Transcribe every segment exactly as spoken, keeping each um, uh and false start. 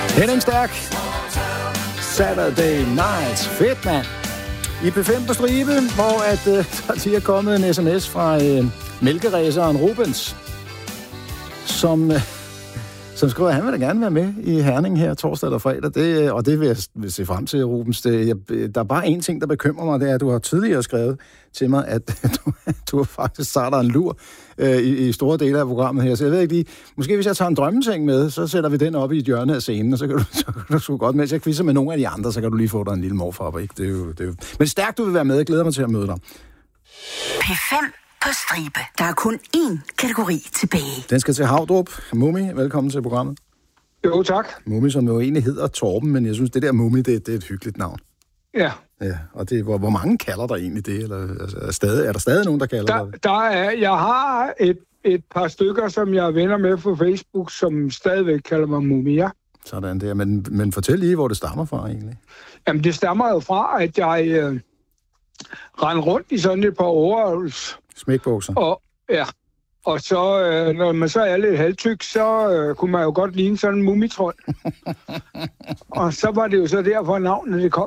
Henning Stærk. Saturday Nights. Fedt, mand. I P fem på stribe, hvor at, uh, der lige er kommet en sms fra uh, mælkeræseren Rubens, som, uh, som skriver, at han vil da gerne være med i Herning her torsdag eller fredag. Det, og det vil jeg, vil se frem til, Rubens. Det, jeg, der er bare én ting, der bekymrer mig, det er, at du har tidligere skrevet til mig, at du, du faktisk starter en lur uh, i, i store dele af programmet her. Så jeg ved ikke lige, måske hvis jeg tager en drømmeseng med, så sætter vi den op i et hjørne af scenen, og så kan du, så kan du sgu godt, mens jeg quizzer med nogle af de andre, så kan du lige få dig en lille morfar, ikke? Det er jo, det er jo... Men stærkt, du vil være med. Jeg glæder mig til at møde dig. P fem på stribe. Der er kun én kategori tilbage. Den skal til Havdrup. Mummi, velkommen til programmet. Jo, tak. Mummi, som jo egentlig hedder Torben, men jeg synes, det der Mummi, det, det er et hyggeligt navn. Ja. Ja, og det, hvor, hvor mange kalder der egentlig det? Eller, altså, er, stadig, er der stadig nogen, der kalder der, det? Der er, jeg har et, et par stykker, som jeg er venner med på Facebook, som stadigvæk kalder mig Mumia. Sådan der, men, men fortæl lige, hvor det stammer fra egentlig. Jamen, det stammer jo fra, at jeg øh, rendte rundt i sådan et par overholds. Smækbukser. Og, ja, og så, øh, når man så er lidt halvtyk, så øh, kunne man jo godt ligne sådan en mumitrold. Og så var det jo så derfor navnet det kom.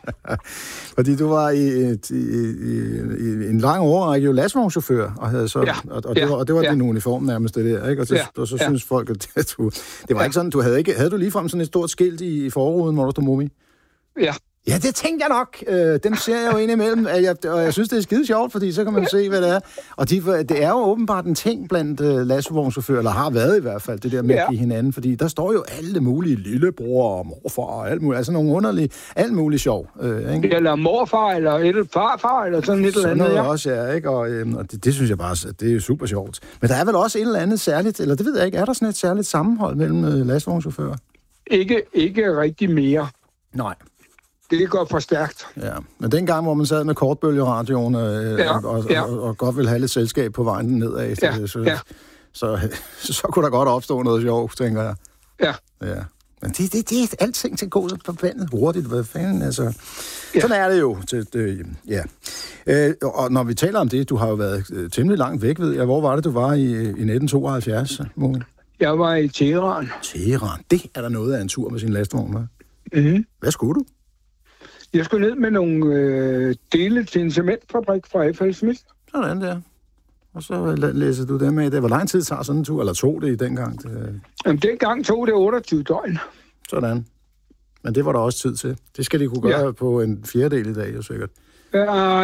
Fordi du var i, i, i, i en lang årrække jo lastvognschauffør, og, havde så, ja, og, og det ja, var, og det var ja. din uniform nærmest det der, ikke? Og, det, ja, og så ja. synes folk, at det, du, det var ja. ikke sådan, du havde ikke, havde du ligefrem sådan et stort skilt i, i forruden, hvor der stod Mummi? Ja. Ja, det tænkte jeg nok. Øh, dem ser jeg jo indimellem, og jeg, og jeg synes, det er skide sjovt, fordi så kan man se, hvad det er. Og de, det er jo åbenbart en ting blandt uh, lastvognchauffører, eller har været i hvert fald, det der med ja. at give hinanden, fordi der står jo alle mulige lillebror og morfar og alt muligt, altså nogle underlige, alt muligt sjov. Øh, ikke? Eller morfar, eller et farfar, eller sådan et sådan eller andet, noget ja. også, ja, ikke? Og, øhm, og det, det synes jeg bare, det er super sjovt. Men der er vel også et eller andet særligt, eller det ved jeg ikke, er der sådan et særligt sammenhold mellem øh, lastvognchauffører? Ikke, ikke rigtig mere. Nej. Det går for stærkt. Ja, men dengang, hvor man sad med kortbølgeradioen øh, ja, og, og, ja. og, og godt ville have lidt selskab på vejen nedad, ja, så, ja. Så, så, så kunne der godt opstå noget sjovt, tænker jeg. Ja. Ja. Men det, det, det er alting til at gå så forbandet hurtigt. Hvad fanden, altså. Ja. Sådan er det jo. Til, det, ja. Øh, og når vi taler om det, du har jo været øh, temmelig langt væk, ved jeg. Hvor var det, du var i, i nitten tooghalvfjerds, Mummi? Jeg var i Teheran. Teheran. Det er der noget af en tur med sin lastvogn, hva'? Mm-hmm. Hvad skulle du? Jeg skulle ned med nogle øh, dele til en cementfabrik fra F L Smith. Sådan der. Og så læser du dem af det. Hvor lang tid tager sådan en tur, eller tog det i dengang? Det... Jamen, dengang tog det otteogtyve døgn. Sådan. Men det var der også tid til. Det skal de kunne gøre ja. på en fjerdedel i dag, jo sikkert. Ja,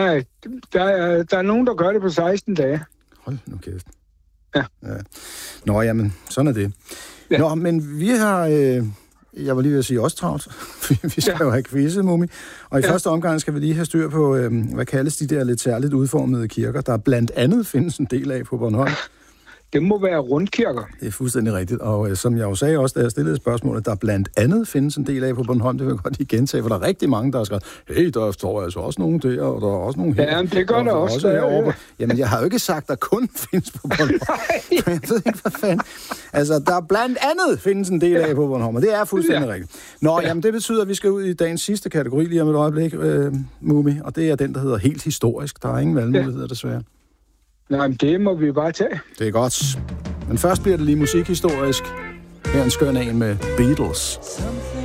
der er, der er nogen, der gør det på seksten dage. Hold nu kæft. Ja. ja. Nå, jamen, sådan er det. Ja. Nå, men vi har... Øh... Jeg var lige ved at sige også travlt. Vi skal ja. jo have quizze, Mummi. Og i ja. første omgang skal vi lige have styr på, øh, hvad kaldes de der lidt særligt udformede kirker, der blandt andet findes en del af på Bornholm. Det må være rundkirker. Det er fuldstændig rigtigt. Og øh, som jeg jo sagde også, da jeg stillede spørgsmålet, der blandt andet findes en del af på Bornholm, det vil jeg godt lige gentage, for der er rigtig mange, der har skrevet, hey, der står altså også nogen der, og der er også nogen her. Ja, det gør der, der også. også herovre. Ja. Jamen, jeg har jo ikke sagt, der kun findes på Bornholm. Jeg ved ikke, hvad fanden. Altså, der blandt andet findes en del af ja. på Bornholm, og det er fuldstændig ja. rigtigt. Nå, ja. jamen, det betyder, at vi skal ud i dagens sidste kategori lige om et øjeblik, øh, Mummi, og det er den, der hedder helt historisk. Der er ingen valgmuligheder, ja. desværre. Nej, men det må vi bare tage. Det er godt. Men først bliver det lige musikhistorisk. Her er en skøn en med Beatles.